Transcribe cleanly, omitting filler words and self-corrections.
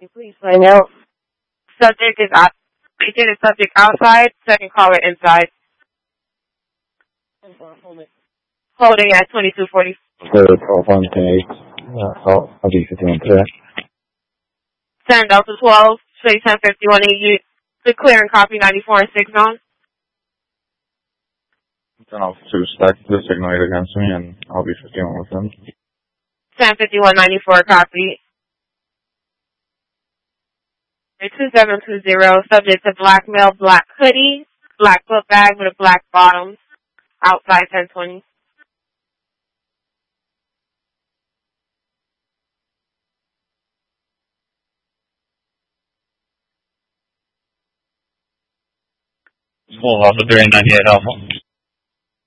Please find out. Subject is out. Agent is subject outside. Second caller inside. Holding at 2240. Third call on 10-8. I'll be 51 today. Send Delta 12, Space 1051 EU. The clear and copy 94 and 6 zone. Then I'll suspect the signal against me, and I'll be 51 with them. 1051 94 copy. 2720, subject to black male, black hoodie, black book bag with a black bottom, outside 1020. Hold on to 398 Alpha.